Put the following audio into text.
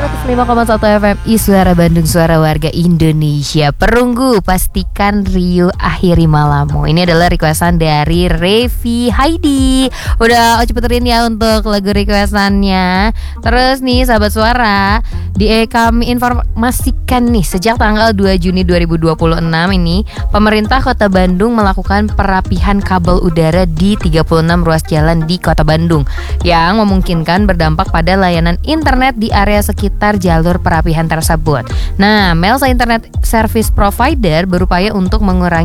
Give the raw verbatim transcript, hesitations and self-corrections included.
seratus lima koma satu F M I Suara Bandung, suara warga Indonesia. Perunggu, pastikan Rio akhiri malammu. Ini adalah requestan dari Revi Heidi. Udah Oci puterin ya untuk lagu requestannya. Terus nih sahabat suara, di eh, kami informasikan nih, sejak tanggal dua Juni dua ribu dua puluh enam ini, pemerintah Kota Bandung melakukan perapihan kabel udara di tiga puluh enam ruas jalan di Kota Bandung, yang memungkinkan berdampak pada layanan internet di area sekitar jalur perapihan tersebut. Nah, Melsa Internet Service Provider berupaya untuk mengurangi